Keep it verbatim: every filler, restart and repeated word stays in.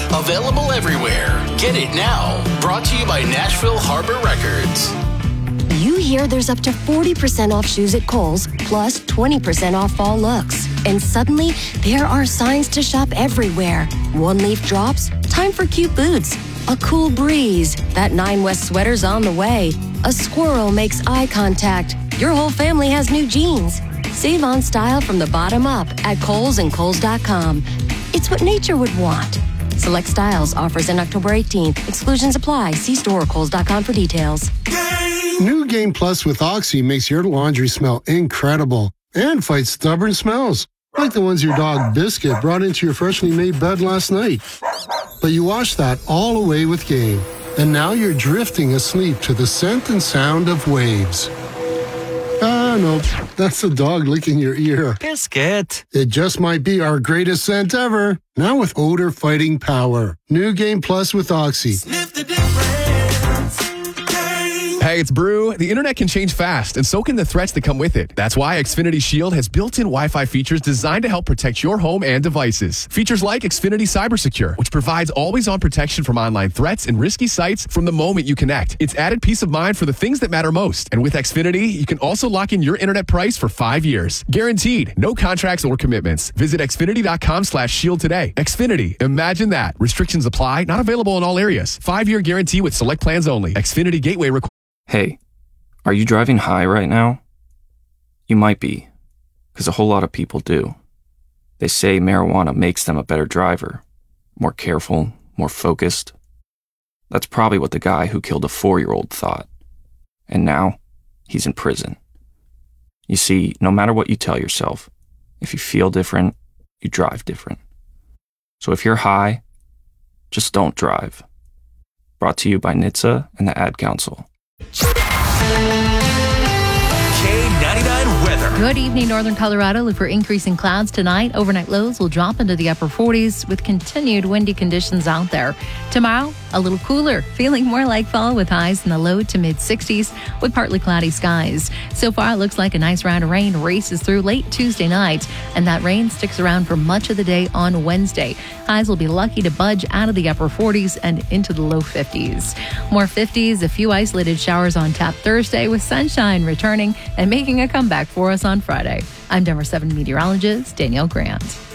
Available everywhere. Get it now. Brought to you by Nashville Harbor Records. You hear there's up to forty percent off shoes at Kohl's, plus twenty percent off fall looks. And suddenly, there are signs to shop everywhere. One leaf drops, time for cute boots. A cool breeze, that Nine West sweater's on the way. A squirrel makes eye contact. Your whole family has new jeans. Save on style from the bottom up at Kohl's and Kohl's dot com. It's what nature would want. Select styles, offers in October eighteenth. Exclusions apply. See store or Kohl's dot com for details. New Game Plus with Oxy makes your laundry smell incredible and fights stubborn smells, like the ones your dog Biscuit brought into your freshly made bed last night. But you washed that all away with Game, and now you're drifting asleep to the scent and sound of waves. Ah, no, that's the dog licking your ear. Biscuit. It just might be our greatest scent ever. Now with odor-fighting power. New Game Plus with Oxy. Sniff the difference. Hey, it's Brew. The internet can change fast, and so can the threats that come with it. That's why Xfinity Shield has built-in Wi-Fi features designed to help protect your home and devices. Features like Xfinity Cyber Secure, which provides always-on protection from online threats and risky sites from the moment you connect. It's added peace of mind for the things that matter most. And with Xfinity, you can also lock in your internet price for five years. Guaranteed. No contracts or commitments. Visit Xfinity.com slash shield today. Xfinity. Imagine that. Restrictions apply. Not available in all areas. Five-year guarantee with select plans only. Xfinity Gateway requires. Hey, are you driving high right now? You might be, because a whole lot of people do. They say marijuana makes them a better driver, more careful, more focused. That's probably what the guy who killed a four-year-old thought. And now, he's in prison. You see, no matter what you tell yourself, if you feel different, you drive different. So if you're high, just don't drive. Brought to you by N H T S A and the Ad Council. K ninety-nine weather. Good evening, Northern Colorado. Look for increasing clouds tonight. Overnight lows will drop into the upper forties with continued windy conditions out there. Tomorrow, a little cooler, feeling more like fall with highs in the low to mid sixties with partly cloudy skies. So far, it looks like a nice round of rain races through late Tuesday night, and that rain sticks around for much of the day on Wednesday. Highs will be lucky to budge out of the upper forties and into the low fifties. More fifties, a few isolated showers on tap Thursday with sunshine returning and making a comeback for us on Friday. I'm Denver seven meteorologist Danielle Grant.